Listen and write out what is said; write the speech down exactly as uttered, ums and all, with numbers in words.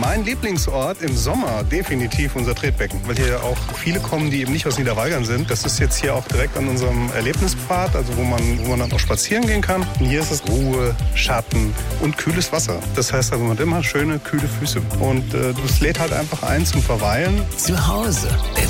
Mein Lieblingsort im Sommer definitiv unser Tretbecken, weil hier auch viele kommen, die eben nicht aus Niederwalgern sind. Das ist jetzt hier auch direkt an unserem Erlebnispfad, also wo man, wo man dann auch spazieren gehen kann. Und hier ist es Ruhe, Schatten und kühles Wasser. Das heißt also, man hat immer schöne, kühle Füße. Und äh, das lädt halt einfach ein zum Verweilen. Zu Hause im